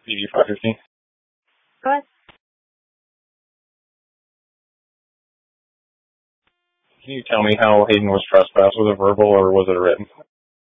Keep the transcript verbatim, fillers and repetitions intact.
P D five fifteen. Go ahead. Can you tell me how Hayden was trespassed? Was it verbal or was it written?